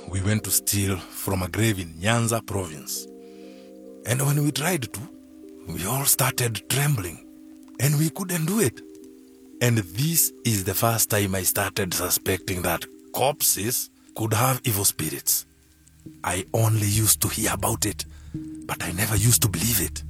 we went to steal from a grave in Nyanza province. And when we tried to, we all started trembling. And we couldn't do it. And this is the first time I started suspecting that corpses could have evil spirits. I only used to hear about it, but I never used to believe it.